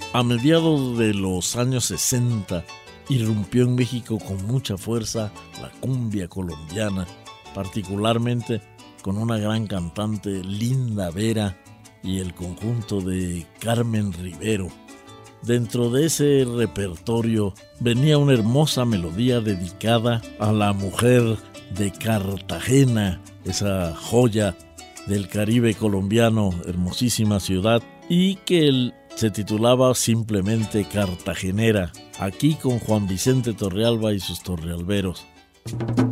A mediados de los años 60, irrumpió en México con mucha fuerza la cumbia colombiana, particularmente con una gran cantante, Linda Vera, y el conjunto de Carmen Rivero. Dentro de ese repertorio venía una hermosa melodía dedicada a la mujer de Cartagena, esa joya del Caribe colombiano, hermosísima ciudad, y que se titulaba simplemente Cartagenera, aquí con Juan Vicente Torrealba y sus torrealberos.